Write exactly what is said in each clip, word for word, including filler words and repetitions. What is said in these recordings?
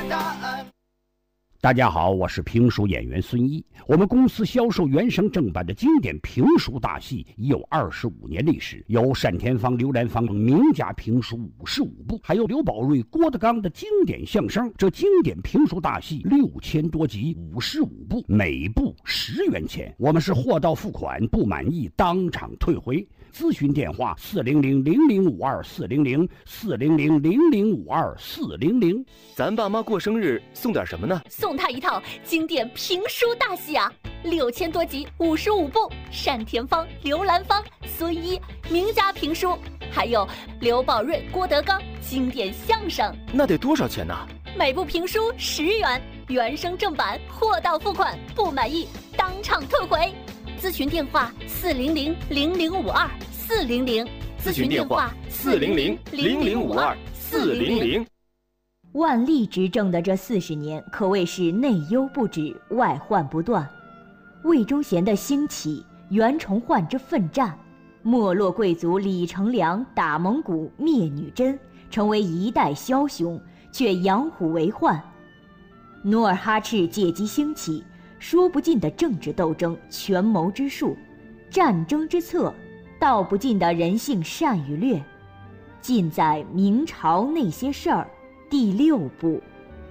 答案。 大家好，我是评书演员孙一。我们公司销售原声正版的经典评书大戏已有二十五年历史，有单田芳、刘兰芳等名家评书五十五部，还有刘宝瑞、郭德纲的经典相声。这经典评书大戏六千多集，五十五部，每部十元钱。我们是货到付款，不满意当场退回。咨询电话：四零零零零五二四零零四零零零零五二四零零。 咱爸妈过生日送点什么呢？ 送他一套经典评书大戏啊，六千多集，五十五部，单田芳、刘兰芳、孙一名家评书，还有刘宝瑞、郭德纲经典相声。 那得多少钱呢？ 每部评书十元，原声正版，货到付款，不满意当场退回。咨询电话：四零零零零五二四零零。 咨询电话：四零零零零五二四零零。 万历执政的这四十年，可谓是内忧不止，外患不断。魏忠贤的兴起，袁崇焕之奋战，没落贵族李成梁打蒙古灭女真，成为一代枭雄，却养虎为患。努尔哈赤借机兴起，说不尽的政治斗争、权谋之术、战争之策，道不尽的人性善与劣，尽在明朝那些事儿。第六部。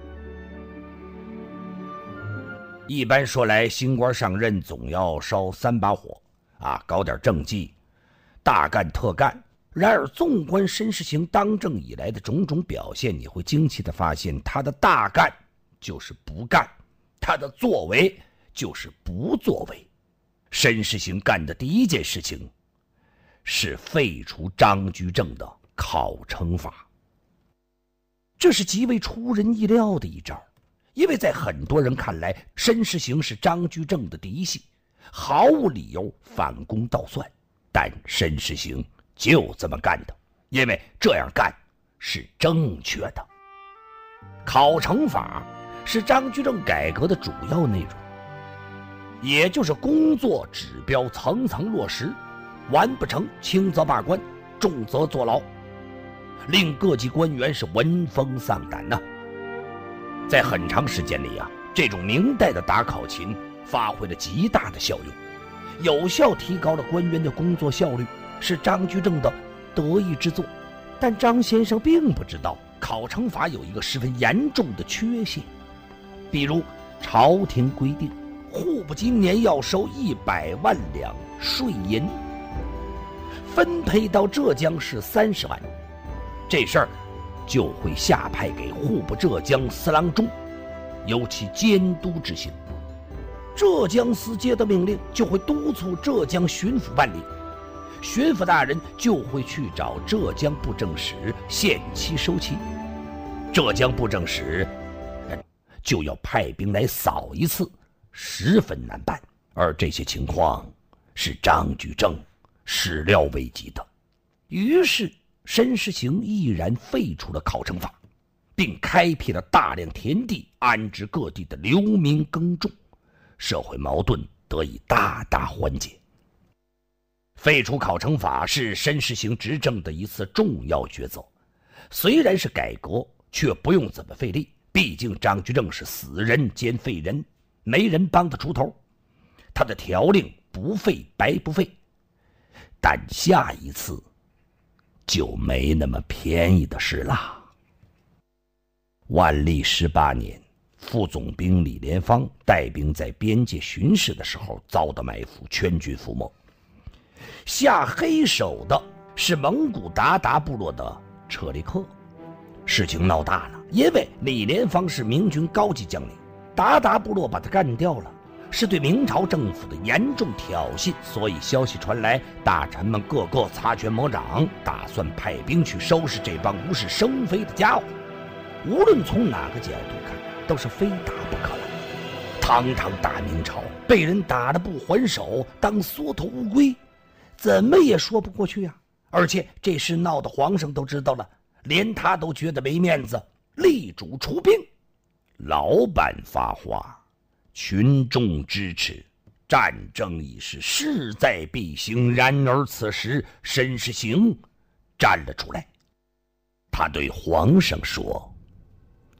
一般说来，新官上任总要烧三把火啊，搞点政绩，大干特干。然而，纵观申时行当政以来的种种表现，你会惊奇地发现，他的大干就是不干，他的作为就是不作为。申时行干的第一件事情是废除张居正的考成法。这是极为出人意料的一招，因为在很多人看来，申时行是张居正的嫡系，毫无理由反攻倒算。但申时行就这么干的，因为这样干是正确的。考成法是张居正改革的主要内容，也就是工作指标层层落实，完不成轻则罢官，重则坐牢，令各级官员是闻风丧胆呐、啊。在很长时间里啊，这种明代的打考勤发挥了极大的效用，有效提高了官员的工作效率，是张居正的得意之作。但张先生并不知道，考成法有一个十分严重的缺陷，比如朝廷规定，户部今年要收一百万两税银，分配到浙江是三十万。这事儿就会下派给户部浙江司郎中，由其监督执行。浙江司接的命令就会督促浙江巡抚办理，巡抚大人就会去找浙江布政使限期收期，浙江布政使就要派兵来扫一次，十分难办。而这些情况是张居正始料未及的，于是申时行毅然废除了考成法，并开辟了大量田地，安置各地的流民耕种，社会矛盾得以大大缓解。废除考成法是申时行执政的一次重要抉择，虽然是改革，却不用怎么费力，毕竟张居正是死人兼废人，没人帮得出头，他的条令不废白不废。但下一次就没那么便宜的事了。万历十八年，副总兵李莲芳带兵在边界巡视的时候遭到埋伏，全军覆没。下黑手的是蒙古鞑靼部落的车里克。事情闹大了，因为李莲芳是明军高级将领，鞑靼部落把他干掉了，是对明朝政府的严重挑衅，所以消息传来，大臣们个个擦拳魔掌，打算派兵去收拾这帮无事生非的家伙。无论从哪个角度看，都是非打不可了。堂堂大明朝被人打得不还手，当缩头乌龟，怎么也说不过去啊！而且这事闹得皇上都知道了，连他都觉得没面子，力主出兵。老板发话，群众支持，战争已是势在必行。然而此时申时行站了出来，他对皇上说：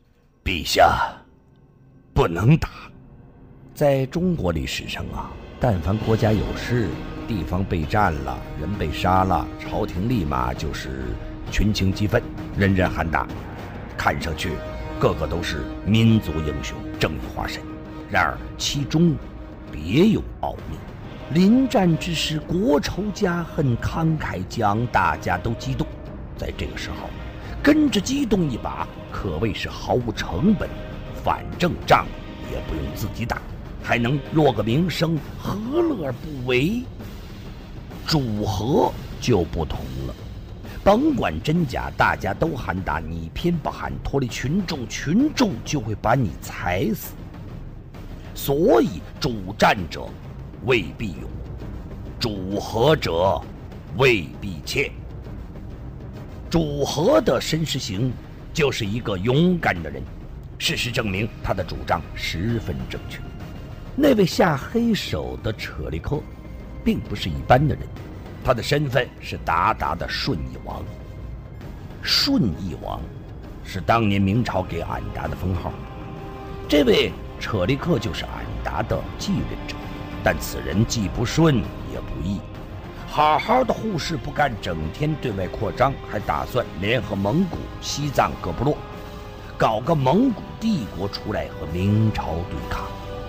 陛下，不能打。在中国历史上啊，但凡国家有事，地方被占了，人被杀了，朝廷立马就是群情激愤，人人喊打，看上去个个都是民族英雄、正义化身。然而其中别有奥秘。临战之时，国仇家恨，慷慨激昂，大家都激动。在这个时候，跟着激动一把，可谓是毫无成本，反正仗也不用自己打，还能落个名声，何乐而不为？主和就不同了，甭管真假，大家都喊打，你偏不喊，脱离群众，群众就会把你踩死。所以主战者未必勇，主和者未必怯。主和的申时行就是一个勇敢的人，事实证明他的主张十分正确。那位下黑手的扯力克并不是一般的人，他的身份是鞑靼的顺义王。顺义王是当年明朝给俺答的封号，这位扯力克就是俺答的继任者，但此人既不顺也不义，好好的护市不干，整天对外扩张，还打算联合蒙古、西藏各部落，搞个蒙古帝国出来和明朝对抗。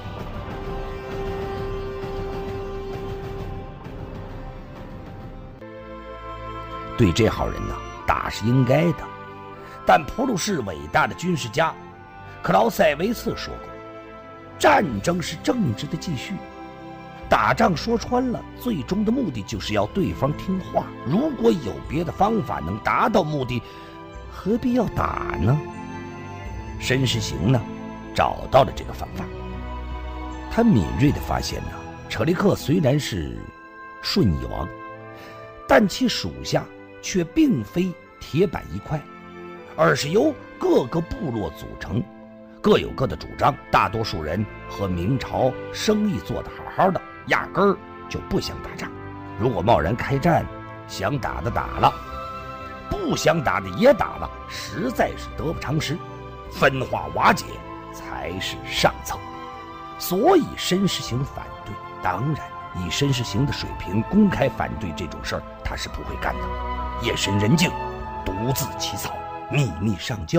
对这号人呢，打是应该的，但普鲁士伟大的军事家克劳塞维茨说过，战争是政治的继续，打仗说穿了，最终的目的就是要对方听话。如果有别的方法能达到目的，何必要打呢？申时行呢，找到了这个方法。他敏锐地发现呢，扯力克虽然是顺义王，但其属下却并非铁板一块，而是由各个部落组成，各有各的主张，大多数人和明朝生意做得好好的，压根儿就不想打仗。如果贸然开战，想打的打了，不想打的也打了，实在是得不偿失，分化瓦解才是上策。所以申时行反对，当然以申时行的水平，公开反对这种事儿他是不会干的，夜深人静，独自起草，秘密上交。